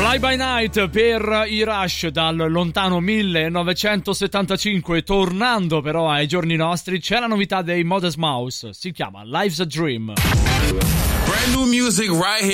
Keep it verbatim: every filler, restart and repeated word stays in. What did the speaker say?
Fly by Night per i Rush dal lontano millenovecentosettantacinque. Tornando però ai giorni nostri, c'è la novità dei Modest Mouse, si chiama Life's a Dream. Brand new music right here.